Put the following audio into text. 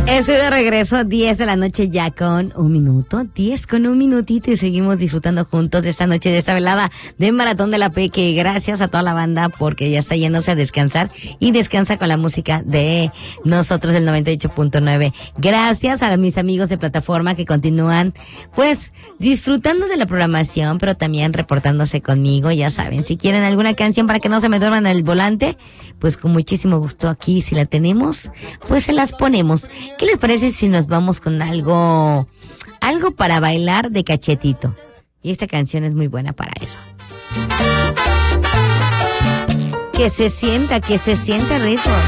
Estoy de regreso, 10 de la noche ya con un minuto, 10 con un minutito y seguimos disfrutando juntos de esta noche, de esta velada de Maratón de la Peque. Gracias a toda la banda porque ya está yéndose a descansar y descansa con la música de nosotros del 98.9. Gracias a mis amigos de plataforma que continúan pues disfrutando de la programación, pero también reportándose conmigo. Ya saben, si quieren alguna canción para que no se me duerman en el volante, pues con muchísimo gusto aquí, si la tenemos, pues se las ponemos. ¿Qué les parece si nos vamos con algo para bailar de Cachetito? Y esta canción es muy buena para eso. Que se sienta rico.